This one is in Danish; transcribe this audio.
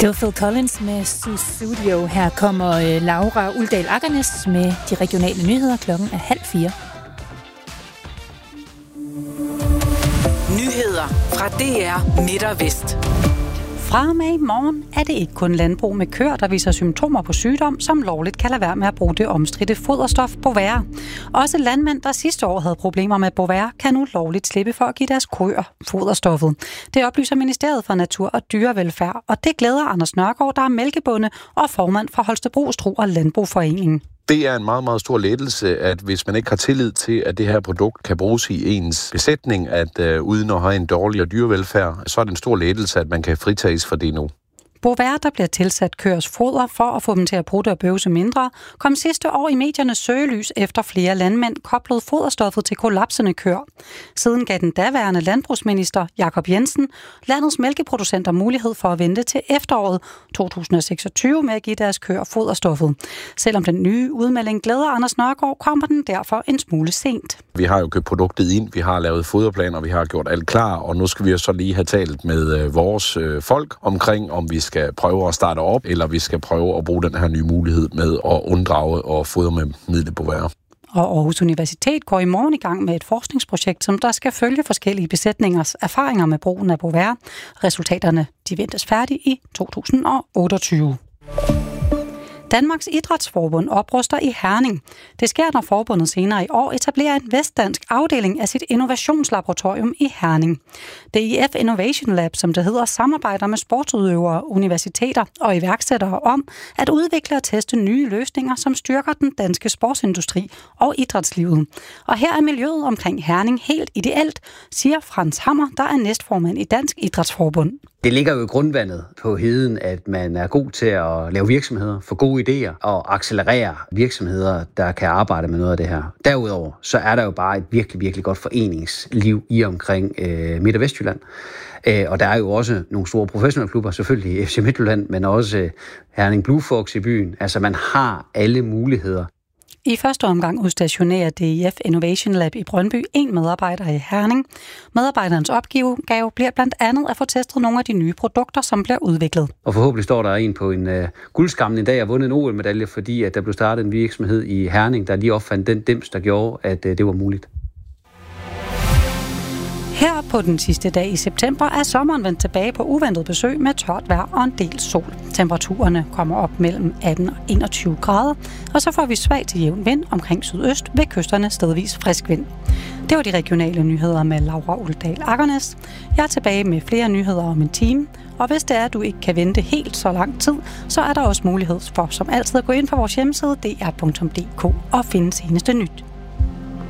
Det var Phil Collins med Sussudio. Her kommer Laura Uldal Akernes med de regionale nyheder. Klokken er 3:30. Nyheder fra DR Midt og Vest. Fra og med i morgen er det ikke kun landbrug med køer, der viser symptomer på sygdom, som lovligt kan lade være med at bruge det omstridte foderstof Bovaer. Også landmænd, der sidste år havde problemer med Bovaer, kan nu lovligt slippe for at give deres køer foderstoffet. Det oplyser Ministeriet for Natur og Dyrevelfærd, og det glæder Anders Nørgaard, der er mælkebonde og formand for Holstebro Stro- og Landbrugforeningen. Det er en meget, meget stor lettelse, at hvis man ikke har tillid til, at det her produkt kan bruges i ens besætning, at uden at have en dårligere dyrevelfærd, så er det en stor lettelse, at man kan fritages for det nu. Bovaer, der bliver tilsat køers foder for at få dem til at prutte og bøvse mindre, kom sidste år i mediernes søgelys efter flere landmænd koblede foderstoffet til kollapsende køer. Siden gav den daværende landbrugsminister Jakob Jensen landets mælkeproducenter mulighed for at vente til efteråret 2026 med at give deres køer foderstoffet. Selvom den nye udmelding glæder Anders Nørgaard, kommer den derfor en smule sent. Vi har jo købt produktet ind, vi har lavet foderplaner, vi har gjort alt klar, og nu skal vi jo så lige have talt med vores folk omkring, om vi skal prøve at starte op, eller vi skal prøve at bruge den her nye mulighed med at unddrage og fodre med midlet Bovaer. Og Aarhus Universitet går i morgen i gang med et forskningsprojekt, som der skal følge forskellige besætningers erfaringer med brugen af Bovaer. Resultaterne de ventes færdige i 2028. Danmarks Idrætsforbund opruster i Herning. Det sker, når forbundet senere i år etablerer en vestdansk afdeling af sit innovationslaboratorium i Herning. DIF Innovation Lab, som det hedder, samarbejder med sportsudøvere, universiteter og iværksættere om at udvikle og teste nye løsninger, som styrker den danske sportsindustri og idrætslivet. Og her er miljøet omkring Herning helt ideelt, siger Frans Hammer, der er næstformand i Dansk Idrætsforbund. Det ligger jo i grundvandet på heden, at man er god til at lave virksomheder, få gode idéer og accelerere virksomheder, der kan arbejde med noget af det her. Derudover så er der jo bare et virkelig, virkelig godt foreningsliv i omkring Midt- og Vestjylland. Og der er jo også nogle store professionelle klubber, selvfølgelig FC Midtjylland, men også Herning Blue Fox i byen. Altså man har alle muligheder. I første omgang udstationerer DIF Innovation Lab i Brøndby en medarbejder i Herning. Medarbejderens opgave bliver blandt andet at få testet nogle af de nye produkter, som bliver udviklet. Og forhåbentlig står der en på en guldskammen en dag og vundet en OL-medalje, fordi at der blev startet en virksomhed i Herning, der lige opfandt den dims, der gjorde, at det var muligt. Her på den sidste dag i september er sommeren vendt tilbage på uventet besøg med tørt vejr og en del sol. Temperaturerne kommer op mellem 18 og 21 grader, og så får vi svag til jævn vind omkring sydøst, ved kysterne stedvis frisk vind. Det var de regionale nyheder med Laura Uldal Akernes. Jeg er tilbage med flere nyheder om en time, og hvis det er, at du ikke kan vente helt så lang tid, så er der også mulighed for som altid at gå ind på vores hjemmeside dr.dk og finde seneste nyt.